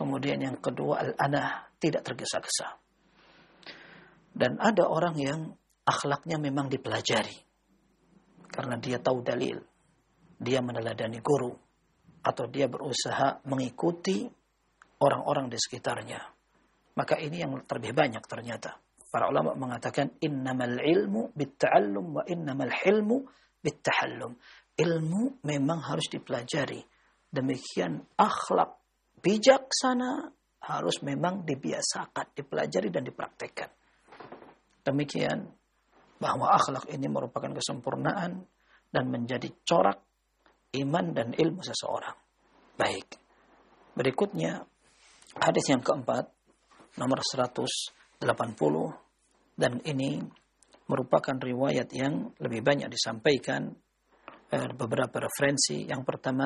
Kemudian yang kedua al-anah, tidak tergesa-gesa. Dan ada orang yang akhlaknya memang dipelajari. Karena dia tahu dalil. Dia meneladani guru. Atau dia berusaha mengikuti orang-orang di sekitarnya. Maka ini yang terlebih banyak ternyata. Para ulama mengatakan innamal ilmu bitta'allum wa innamal hilmu bittahallum. Ilmu memang harus dipelajari. Demikian akhlak bijaksana harus memang dibiasakan, dipelajari dan dipraktekkan. Demikian bahwa akhlak ini merupakan kesempurnaan dan menjadi corak iman dan ilmu seseorang. Baik. Berikutnya hadis yang keempat nomor 180 dan ini merupakan riwayat yang lebih banyak disampaikan beberapa referensi. Yang pertama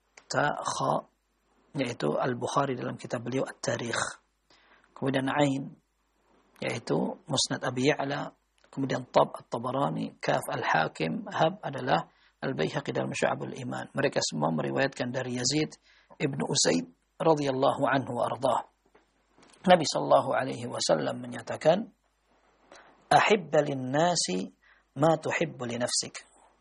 yaitu Al-Bukhari dalam kitab beliau At-Tarikh. Kemudian Ain yaitu Musnad Abi Ya'la, kemudian Tab At-Tabarani, Kaf Al-Hakim, Hab adalah Al-Baihaqi dalam Syu'abul Iman. Mereka semua meriwayatkan dari Yazid ibnu Usaid radhiyallahu anhu wa ardhah. Nabi sallallahu alaihi wasallam menyatakan, "Ahibba lin-nasi ma tuhibbu li nafsik."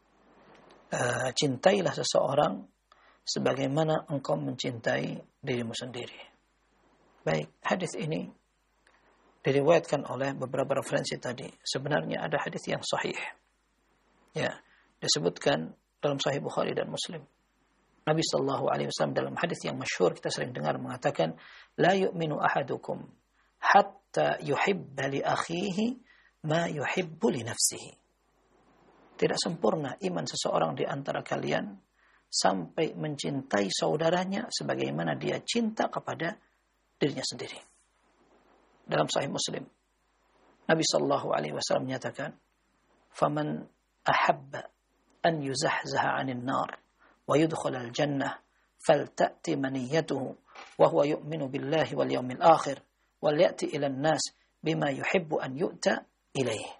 Cintailah seseorang sebagaimana engkau mencintai dirimu sendiri. Baik, hadis ini diriwayatkan oleh beberapa referensi tadi. Sebenarnya ada hadis yang sahih. Ya, disebutkan dalam Sahih Bukhari dan Muslim. Nabi sallallahu alaihi wasallam dalam hadis yang masyhur kita sering dengar mengatakan, "La yu'minu ahadukum hatta yuhibba li akhihi ma yuhibbu li nafsihi." Tidak sempurna iman seseorang di antara kalian sampai mencintai saudaranya sebagaimana dia cinta kepada dirinya sendiri. Dalam Sahih Muslim, Nabi sallallahu alaihi wasallam menyatakan, "Faman ahabba an yuzahzaha 'anil nar wa yudkhula al-jannah falta'ti maniyatuhu wa huwa yu'minu billahi wal yawmil akhir wal ya'ti ila an-nas bima yuhibbu an yu'ta ilaihi."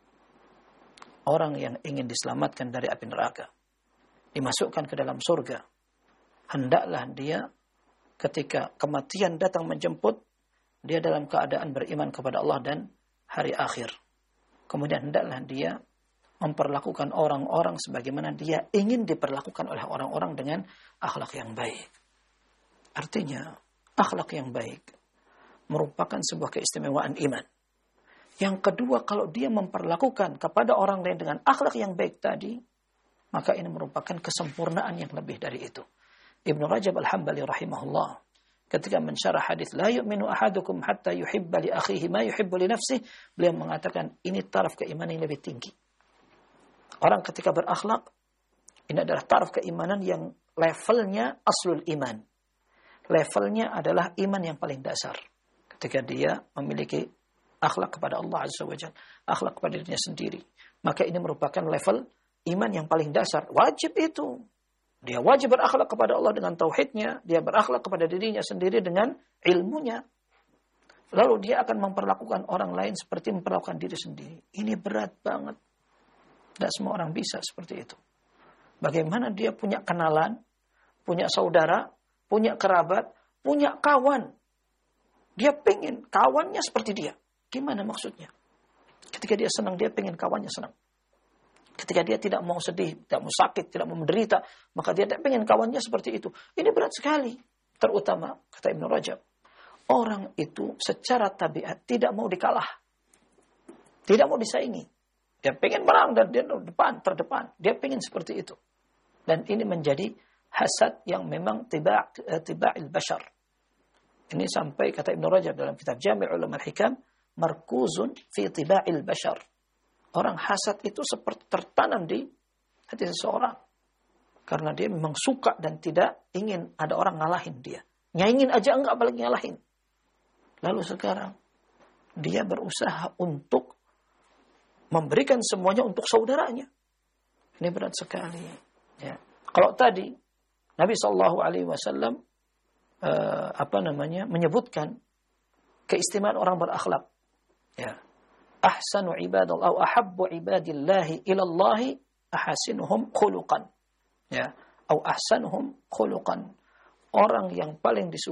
Orang yang ingin diselamatkan dari api neraka, dimasukkan ke dalam surga, hendaklah dia ketika kematian datang menjemput, dia dalam keadaan beriman kepada Allah dan hari akhir. Kemudian hendaklah dia memperlakukan orang-orang sebagaimana dia ingin diperlakukan oleh orang-orang dengan akhlak yang baik. Artinya, akhlak yang baik merupakan sebuah keistimewaan iman. Yang kedua, kalau dia memperlakukan kepada orang lain dengan akhlak yang baik tadi, maka ini merupakan kesempurnaan yang lebih dari itu. Ibnu Rajab Al-Hambali rahimahullah ketika mensyarah hadis la yu'minu ahadukum hatta yuhibba li akhihi ma yuhibbu li nafsihi, beliau mengatakan ini taraf keimanan yang lebih tinggi. Orang ketika berakhlak, ini adalah taraf keimanan yang levelnya aslul iman. Levelnya adalah iman yang paling dasar. Ketika dia memiliki akhlak kepada Allah Azza wa Jalla, akhlak kepada dirinya sendiri, maka ini merupakan level iman yang paling dasar. Wajib itu. Dia wajib berakhlak kepada Allah dengan tauhidnya. Dia berakhlak kepada dirinya sendiri dengan ilmunya. Lalu dia akan memperlakukan orang lain seperti memperlakukan diri sendiri. Ini berat banget. Tidak semua orang bisa seperti itu. Bagaimana dia punya kenalan, punya saudara, punya kerabat, punya kawan. Dia pengen kawannya seperti dia. Gimana maksudnya? Ketika dia senang, dia pengen kawannya senang. Ketika dia tidak mau sedih, tidak mau sakit, tidak mau menderita, maka dia tidak pengen kawannya seperti itu. Ini berat sekali. Terutama, kata Ibnu Rajab, orang itu secara tabiat tidak mau dikalah. Tidak mau disaingi. Dia pengen menang dan dia terdepan. Dia pengen seperti itu. Dan ini menjadi hasad yang memang tiba'il bashar. Ini sampai kata Ibnu Rajab dalam kitab Jami' Ulum al-Hikam, markuzun fi tiba'il bashar. Orang hasad itu seperti tertanam di hati seseorang. Karena dia memang suka dan tidak ingin ada orang ngalahin dia. Nyaingin aja enggak, apalagi ngalahin. Lalu sekarang dia berusaha untuk memberikan semuanya untuk saudaranya. Ini berat sekali. Ya. Kalau tadi Nabi SAW menyebutkan keistimewaan orang berakhlak. Ya. Ahsanu ibadallah, ahabbu ibadillahi ilallahi ahasinuhum khuluqan. Ya. Au ahsanuhum khuluqan. Orang yang paling disukai